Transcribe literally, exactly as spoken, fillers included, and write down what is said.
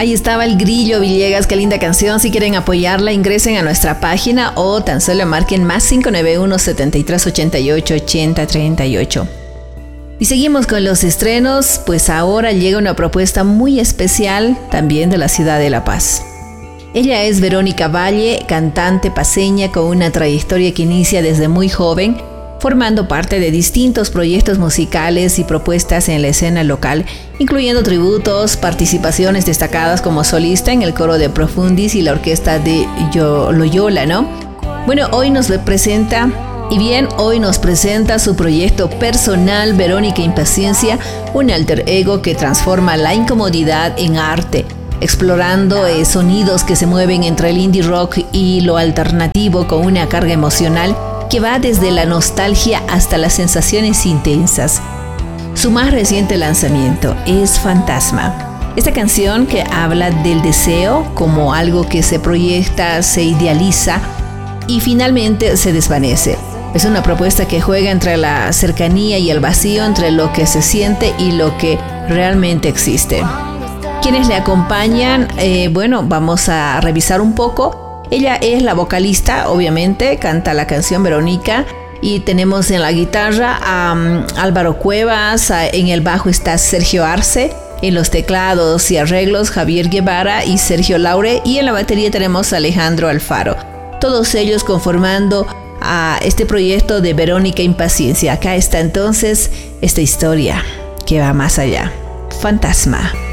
Ahí estaba El Grillo Villegas, qué linda canción. Si quieren apoyarla, ingresen a nuestra página o tan solo marquen más cinco nueve uno, siete tres ocho ocho, ocho cero tres ocho. Y seguimos con los estrenos, pues ahora llega una propuesta muy especial también de la ciudad de La Paz. Ella es Verónica Valle, cantante paceña con una trayectoria que inicia desde muy joven, formando parte de distintos proyectos musicales y propuestas en la escena local, incluyendo tributos, participaciones destacadas como solista en el coro de Profundis y la orquesta de Loyola, ¿no? Bueno, hoy nos presenta, y bien, hoy nos presenta su proyecto personal Verónica Impaciencia, un alter ego que transforma la incomodidad en arte, explorando eh, sonidos que se mueven entre el indie rock y lo alternativo con una carga emocional que va desde la nostalgia hasta las sensaciones intensas. Su más reciente lanzamiento es Fantasma. Esta canción que habla del deseo como algo que se proyecta, se idealiza y finalmente se desvanece. Es una propuesta que juega entre la cercanía y el vacío, entre lo que se siente y lo que realmente existe. Quienes le acompañan, eh, bueno, vamos a revisar un poco. Ella es la vocalista, obviamente, canta la canción Verónica. Y tenemos en la guitarra a um, Álvaro Cuevas, a, en el bajo está Sergio Arce, en los teclados y arreglos Javier Guevara y Sergio Laure, y en la batería tenemos a Alejandro Alfaro. Todos ellos conformando a este proyecto de Verónica Impaciencia. Acá está entonces esta historia que va más allá. Fantasma.